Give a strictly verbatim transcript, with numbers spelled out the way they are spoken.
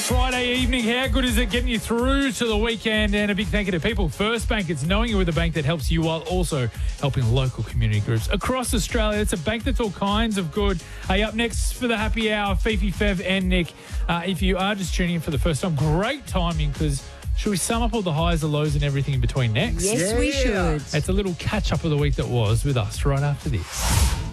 Friday evening, how good is it getting you through to the weekend? And a big thank you to People First Bank. It's knowing you're with a bank that helps you while also helping local community groups across Australia. It's a bank that's all kinds of good. Hey, up next for the happy hour, Fifi, Fev and Nick. Uh, if you are just tuning in for the first time, great timing because should we sum up all the highs, the lows and everything in between next? Yes, Yeah. we should. It's a little catch-up of the week that was with us right after this.